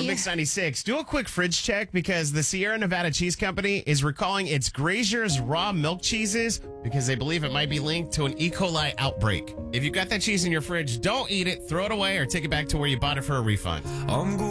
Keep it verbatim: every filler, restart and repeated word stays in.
We're Mix ninety-six. Do a quick fridge check because the Sierra Nevada Cheese Company is recalling its Grazier's raw milk cheeses because they believe it might be linked to an E. coli outbreak. If you've got that cheese in your fridge, don't eat it, throw it away, or take it back to where you bought it for a refund. I'm